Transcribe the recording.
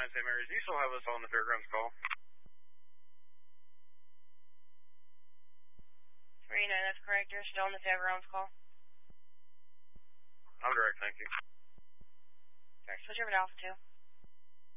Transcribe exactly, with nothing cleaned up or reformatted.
Saint Mary's. Do you still have us on the fairgrounds call? three nine, that's correct. You're still on the fairgrounds call. I'm direct, thank you. Direct, switch over to Alpha two.